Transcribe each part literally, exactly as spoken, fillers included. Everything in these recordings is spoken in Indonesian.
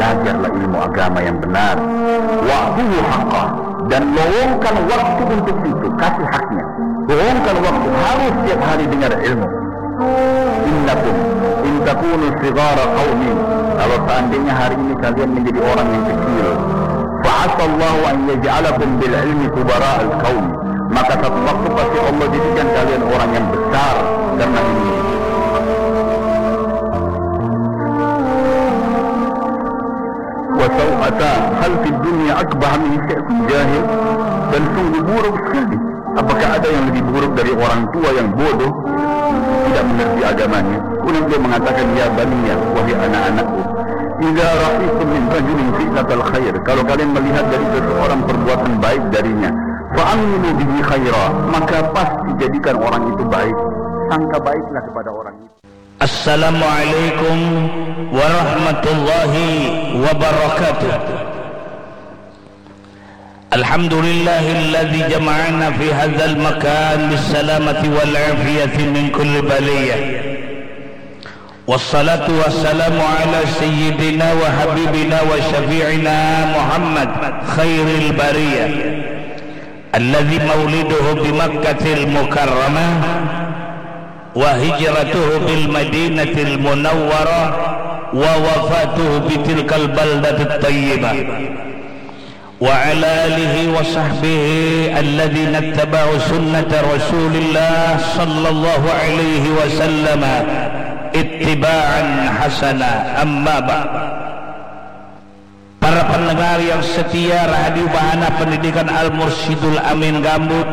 belajarlah ilmu agama yang benar. Wa'budu haqqah, dan luangkan waktu untuk itu, kasih haknya. Luangkan waktu, harus setiap hari dengar ilmu. Innakum in takunu sigara qaumin, kalau seandainya hari ini kalian menjadi orang yang kecil, fa'asallahu an yaj'alakum bil ilmi kubara al qaum, maka satu waktu pasti Allah jadikan kalian orang yang besar karena ini. Wa sawata hal fi dunya akbar min syai'in jahil, dan sungguh buruk sekali. Apakah ada yang lebih buruk dari orang tua yang bodoh, tidak mengerti agamanya? Kemudian dia mengatakan, ya baniya, wahai anak-anakku, idza ra'aytum min rajulin fi'latal khair, kalau kalian melihat dari seseorang perbuatan baik darinya, fa'amilu bihi khaira, maka pasti jadikan orang itu baik, sangka baiklah kepada orang itu. Assalamualaikum warahmatullahi wabarakatuh. Alhamdulillahilladzi jama'ana fi hadzal makan bisalamati wal afiyati min kulli baliyah. Wassalatu wassalamu ala sayyidina wa habibina wa syafi'ina Muhammad khairil bariyah, alladzi mauliduhu bi Makkatil Mukarramah wa hijratuhu bil Madinatil Munawwarah wa wafatuhu bi tilkal baldatit thayyibah, wa ala alihi wa sahbihi alladhina ittaba'u sunnata Rasulillah sallallahu alaihi wasallam ittiba'an hasana, amma ba'd. Para pendengar yang setia Radio Bahana Pendidikan Al-Mursyidul Amin Gambut,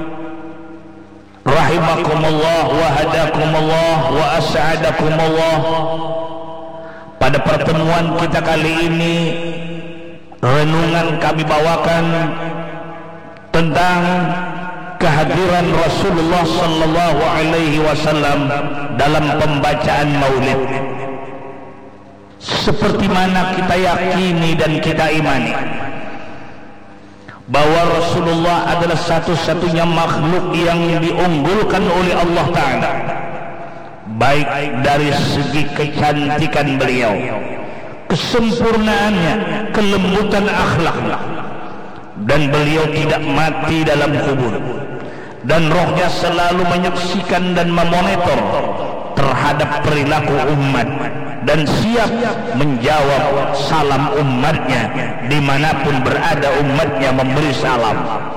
rahimakumullah wa hadakumullah wa as'adakumullah. Pada pertemuan kita kali ini, renungan kami bawakan tentang kehadiran Rasulullah sallallahu alaihi wasallam dalam pembacaan Maulid. Seperti mana kita yakini dan kita imani bahwa Rasulullah adalah satu-satunya makhluk yang diunggulkan oleh Allah Ta'ala, baik dari segi kecantikan beliau, kesempurnaannya, kelembutan akhlaknya, dan beliau tidak mati dalam kubur, dan rohnya selalu menyaksikan dan memonitor terhadap perilaku umat, dan siap menjawab salam umatnya dimanapun berada umatnya memberi salam.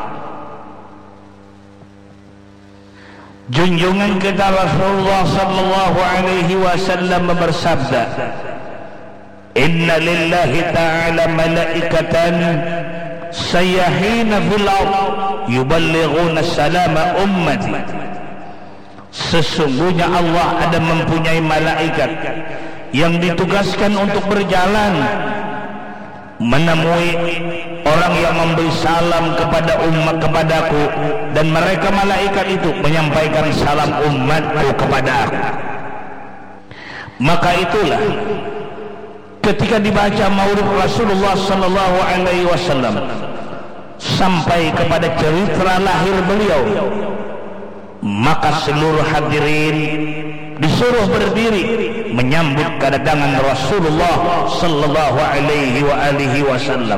Junjungan kita Rasulullah sallallahu alaihi wasallam bersabda, inna lillahi ta'ala malaikatan sayyahina fil ard yuballighuna salama ummati. Sesungguhnya Allah ada mempunyai malaikat yang ditugaskan untuk berjalan menemui orang yang memberi salam kepada umat kepadaku, dan mereka malaikat itu menyampaikan salam umatku kepada aku. Maka itulah ketika dibaca Maulid Rasulullah sallallahu alaihi wasallam sampai kepada cerita lahir beliau, maka seluruh hadirin disuruh berdiri menyambut kedatangan Rasulullah sallallahu alaihi wa alihi wasallam.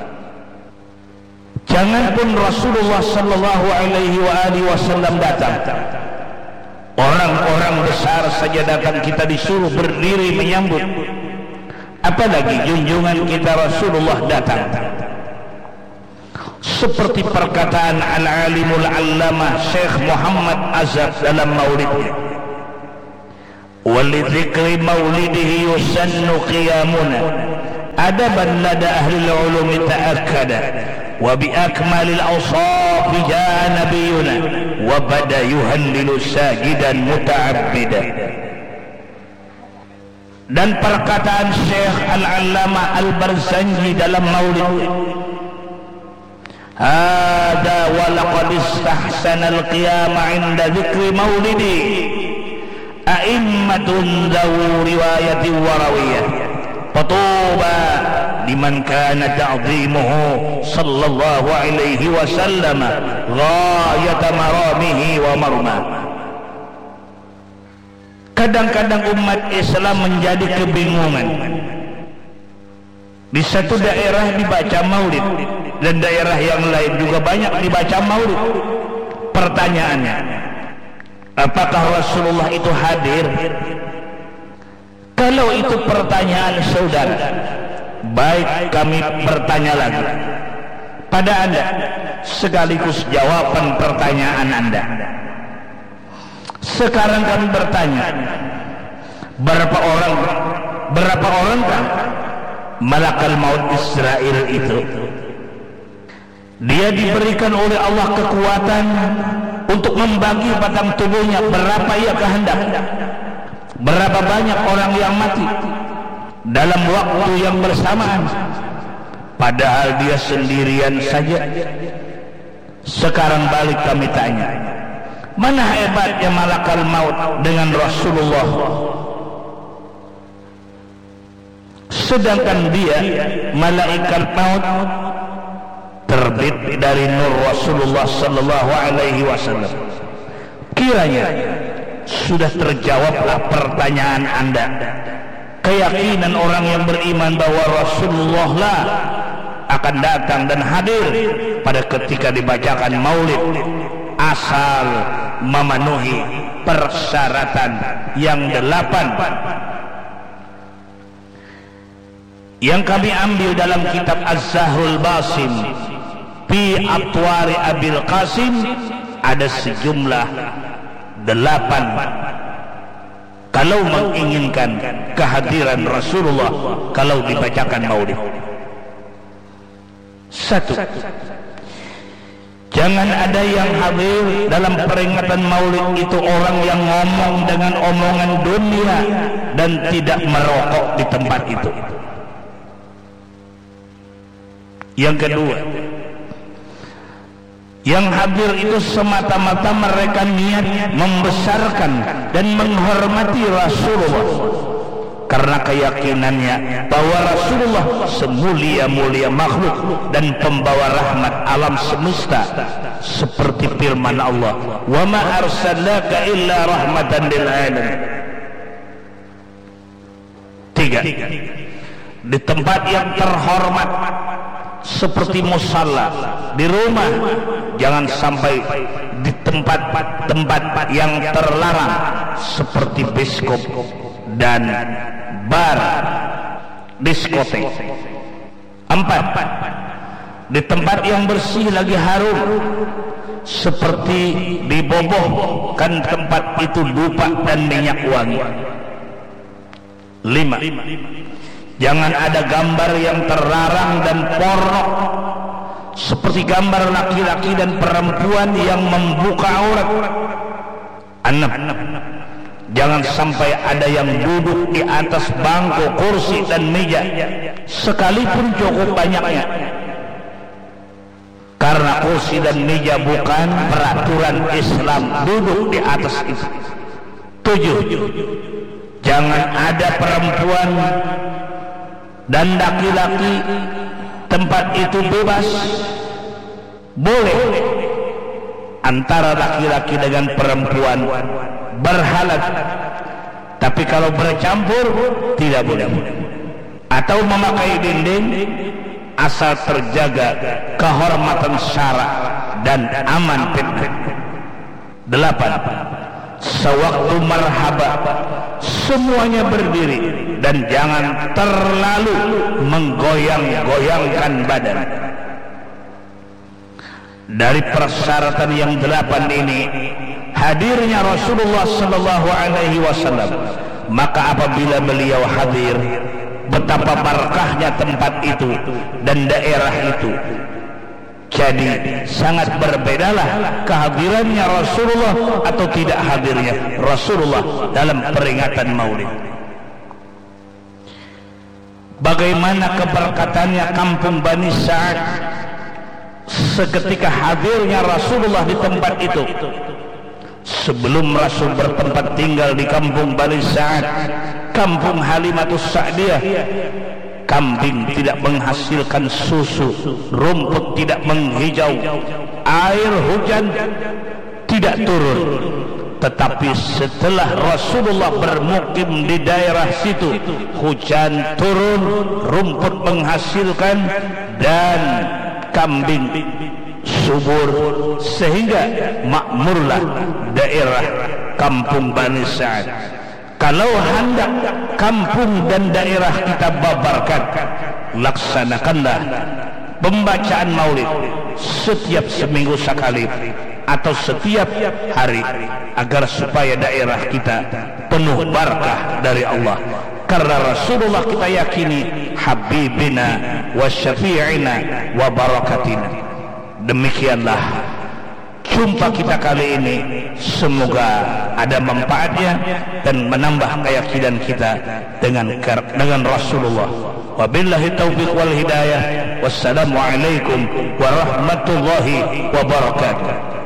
Janganpun Rasulullah sallallahu alaihi wa alihi wasallam datang, orang-orang besar saja datang kita disuruh berdiri menyambut, apalagi junjungan kita Rasulullah datang. Seperti perkataan Al-Alimul Allamah Syekh Muhammad Azhar dalam maulidnya, walidhikri maulidihi yusannu qiyamuna adaban lada ahli al-ulumi ta'akkada wa bi akmalil awsafi jaa nabiyuna wa bada yuhallilu sajidan muta'abbida. Dan perkataan Syekh Al-Allamah Al-Barzanji dalam maulidnya, hada wa laqad istahsana al-qiyama 'inda dhikri maulidi a'immatun dhawu riwayati wa rawiyah fatuba liman kana ta'zimuhu sallallahu alaihi wasallam ghayata maramihi wa marma. Kadang-kadang umat Islam menjadi kebingungan, Di satu daerah dibaca maulid dan daerah yang lain juga banyak dibaca maulid. Pertanyaannya, apakah Rasulullah itu hadir? Kalau itu pertanyaan saudara, baik kami bertanya lagi pada Anda sekaligus jawaban pertanyaan Anda. Sekarang kami bertanya, berapa orang berapa orangkah malakal maut Israel itu? Dia diberikan oleh Allah kekuatan untuk membagi batang tubuhnya. Berapa ia kehendak? Berapa banyak orang yang mati dalam waktu yang bersamaan, padahal dia sendirian saja. Sekarang balik kami tanya, mana hebatnya malakal maut dengan Rasulullah? Sedangkan dia, malaikat maut, terbit dari nur Rasulullah sallallahu alaihi wasallam. Kiranya sudah terjawablah pertanyaan Anda. Keyakinan orang yang beriman bahwa Rasulullah lah akan datang dan hadir pada ketika dibacakan maulid, asal memenuhi persyaratan yang delapan yang kami ambil dalam kitab Az-Zahrul Basim fi Atwari Abil Qasim. Ada sejumlah delapan kalau menginginkan kehadiran Rasulullah kalau dibacakan maulid. Satu, jangan ada yang hadir dalam peringatan maulid itu orang yang ngomong dengan omongan dunia dan tidak merokok di tempat itu. Yang kedua, yang hadir itu semata-mata mereka niat membesarkan dan menghormati Rasulullah karena keyakinannya bahwa Rasulullah semulia-mulia makhluk dan pembawa rahmat alam semesta, seperti firman Allah, wa ma arsalnaka illa rahmatan lil alamin. Tiga, di tempat yang terhormat seperti musalla, di rumah, jangan sampai di tempat-tempat yang terlarang seperti biskop dan bar, diskotek. Empat, di tempat yang bersih lagi harum seperti dibobohkan tempat itu dupa dan minyak wangi. Lima, jangan ada gambar yang terlarang dan porno seperti gambar laki-laki dan perempuan yang membuka aurat. Enam, jangan sampai ada yang duduk di atas bangku, kursi dan meja sekalipun cukup banyaknya, karena kursi dan meja bukan peraturan Islam duduk di atas itu. Tujuh, jangan ada perempuan dan laki-laki, tempat itu bebas, boleh antara laki-laki dengan perempuan berhalat, tapi kalau bercampur tidak boleh. Atau memakai dinding, asal terjaga kehormatan syara dan aman fitnah. Delapan, sewaktu marhaba semuanya berdiri dan jangan terlalu menggoyang-goyangkan badan. Dari persyaratan yang delapan ini hadirnya Rasulullah sallallahu alaihi wasallam, maka apabila beliau hadir, betapa barakahnya tempat itu dan daerah itu. Jadi sangat berbedalah kehadirannya Rasulullah atau tidak hadirnya Rasulullah dalam peringatan maulid. Bagaimana keberkatannya kampung Bani Sa'ad seketika hadirnya Rasulullah di tempat itu. Sebelum Rasul bertempat tinggal di kampung Bani Sa'ad, kampung Halimatus Sa'diyah, kambing tidak menghasilkan susu, rumput tidak menghijau, air hujan tidak turun, tetapi setelah Rasulullah bermukim di daerah situ, hujan turun, rumput menghasilkan, dan kambing subur, sehingga makmurlah daerah kampung Bani Sa'ad. Kalau hendak kampung dan daerah kita babarkan, laksanakanlah pembacaan maulid setiap seminggu sekali atau setiap hari, agar supaya daerah kita penuh barakah dari Allah. Karena Rasulullah kita yakini habibina wa syafi'ina wa barakatina. Demikianlah jumpa kita kali ini, semoga ada manfaatnya dan menambah keyakinan kita dengan dengan Rasulullah. Wabillahi taufiq wal hidayah. Wassalamu alaikum warahmatullahi wabarakatuh.